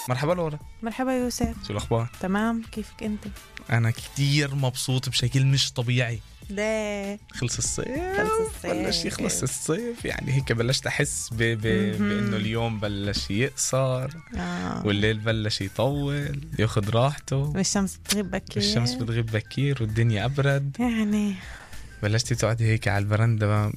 مرحبا لورا. مرحبا يوسف. شو الأخبار؟ تمام، كيفك أنت؟ أنا كتير مبسوط بشكل مش طبيعي. ليه؟ خلص الصيف. بلش يخلص الصيف، يعني هيك بلشت أحس بأنه اليوم بلش يقصر والليل بلش يطول ياخد راحته والشمس بتغيب بكير والدنيا أبرد. يعني بلشتي تقعدي هيك على البرندة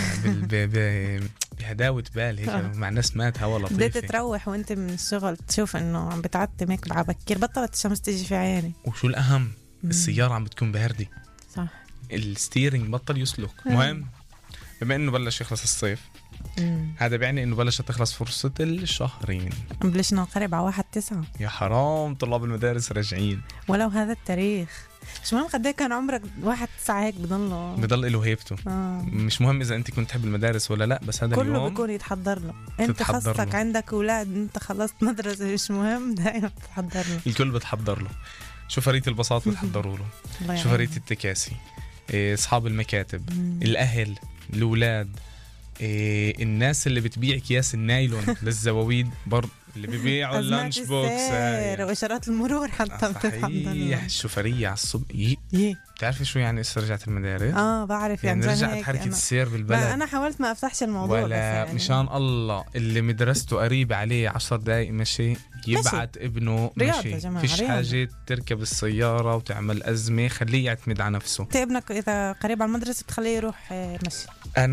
بهداوة بال هيك مع ناس مات هوا لطيفة. بديت تروح وانت من الشغل تشوف انه عم بتعتم هيك بكير، بطلت الشمس تيجي في عيني. وشو الأهم؟ السيارة عم بتكون باردة، صح، الستيرنج بطل يسلك. مهم بما انه بلش يخلص الصيف، هذا بيعني انه بلشت تخلص فرصة الشهرين. بلشنا نقرب على 1/9. يا حرام، طلاب المدارس راجعين. ولو هذا التاريخ مش مهم قد ايه كان عمرك، 1/9 هيك بضل له هيبته. مش مهم اذا انت كنت تحب المدارس ولا لا، بس هذا كله اليوم بيكون يتحضر له. انت خاصك عندك اولاد، انت خلصت مدرسة، مش مهم، دائما بتحضر له. الكل بتحضر له. شوفرية البساط بتحضروا له، شوفرية التكاسي، اصحاب المكاتب، الاهل، الاولاد، الناس اللي بتبيع اكياس النايلون للزواويد، برضه اللي بيبيعوا اللانش بوكس واشارات المرور حتى صحيح. الشوفرية على الصبح. بتعرفي شو يعني رجعت المدارس؟ بعرف يعني رجعت حركة السير بالبلد. انا حاولت ما افتحش الموضوع، ولا يعني مشان الله اللي مدرسته قريبة عليه 10 دقايق مشي يبعت ابنه مشي. فيش حاجة تركب السيارة وتعمل أزمة، خليه يعتمد على نفسه. ابنك إذا قريب على المدرسة بتخليه يروح مشي.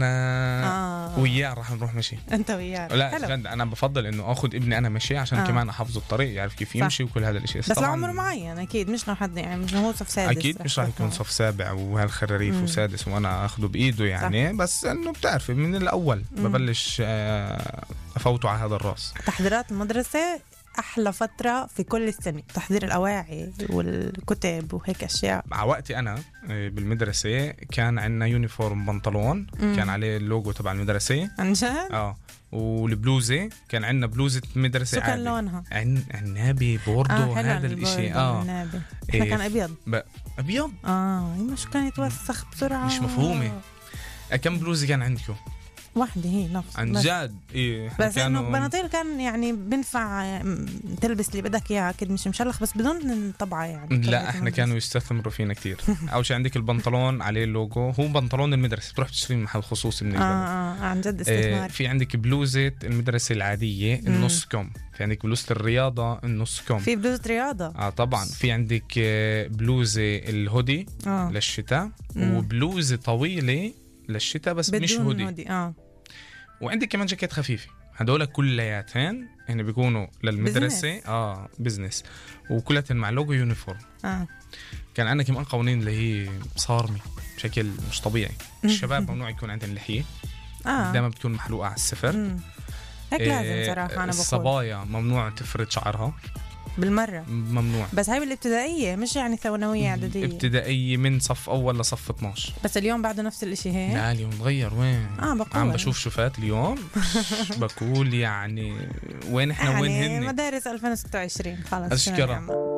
أنا وياه راح نروح مشي. أنت وياه؟ لا جد، أنا بفضل إنه أخذ ابني أنا مشي عشان كمان أحفظه الطريق، يعرف كيف يمشي وكل هذا الاشياء. بس لعمره معين أكيد، مش لحد يعني مش هو صف سادس، أكيد مش راح يكون صف سابع وهالخراريف وسادس وأنا أخذه بإيده يعني. صح. بس إنه بتعرفي من الأول ببلش أفوته على هذا الراس. تحضيرات المدرسة أحلى فترة في كل السنة، تحضير الأواعي والكتب وهيك أشياء. على وقتي أنا بالمدرسة كان عندنا يونيفورم بنطلون كان عليه اللوجو تبع المدرسة. عن جد؟ والبلوزة كان عندنا بلوزة مدرسة. شو كان لونها؟ عنابي بوردو. هذا الاشي احنا كان أبيض. أبيض؟ شو كان يتوسخ بسرعة، مش مفهومة. كم بلوزة كان عندكم؟ واحدة هي نفس عن جد. بس انه بناطيل كان يعني بنفع تلبس اللي بدك اياه، اكيد مش مشلخ بس بدون طبعه يعني. لا احنا كانوا يستثمروا فينا كتير. اول شيء عندك البنطلون عليه اللوجو، هو بنطلون المدرسة بتروح تشتري محل خصوصي من البلد. عن جد استثمار. في عندك بلوزة المدرسة العادية النص كم، في عندك بلوزة الرياضة النص كم. في بلوزة رياضة طبعا. في عندك بلوزة الهودي للشتاء وبلوزة طويلة للشتاء بس مش هودي. وعندك كمان جاكيت خفيفة. هدول كلياتين هنا بيكونوا للمدرسة بزنس وكلياتين مع لوجو يونيفورم. كان عندنا كمان قوانين اللي هي صارمة بشكل مش طبيعي. الشباب ممنوع يكون عندهم لحية، دائما بتكون محلوقة على السفر. هيك لازم صراحة. أنا بقول الصبايا ممنوع تفرد شعرها بالمرة، ممنوع. بس هاي بالابتدائية مش يعني ثانوية إعدادية. ابتدائية من صف أول لصف 12. بس اليوم بعده نفس الاشي هيك؟ لا اليوم تغير. وين؟ عم بشوف شوفات اليوم بقول يعني وين احنا يعني وين هن؟ مدارس 2026 خلاص. أشكرا.